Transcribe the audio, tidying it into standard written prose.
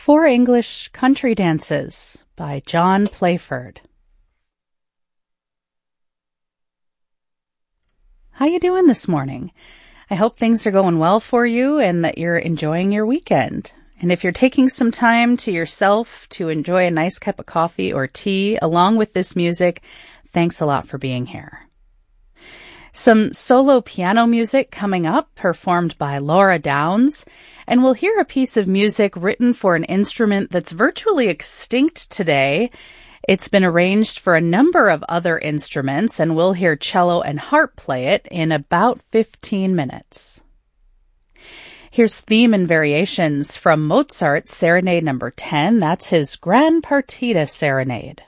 Four English Country Dances by John Playford. How you doing this morning? I hope things are going well for you and that you're enjoying your weekend. And if you're taking some time to yourself to enjoy a nice cup of coffee or tea along with this music, thanks a lot for being here. Some solo piano music coming up, performed by Laura Downs, and we'll hear a piece of music written for an instrument that's virtually extinct today. It's been arranged for a number of other instruments, and we'll hear cello and harp play it in about 15 minutes. Here's theme and variations from Mozart's Serenade No. 10. That's his Grand Partita Serenade.